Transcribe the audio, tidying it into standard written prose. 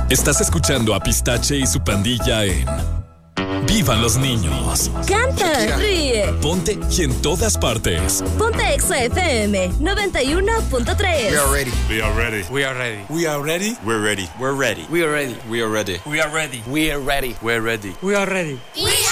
Estás escuchando a Pistache y su pandilla en ¡Vivan los niños! Canta, ríe, Ponte y en todas partes. Ponte Exa FM 91.3. We are ready. We are ready. We are ready. We are ready. We're ready. We're ready. We are ready. We are ready. We are ready. We are ready. We're ready. We are ready. We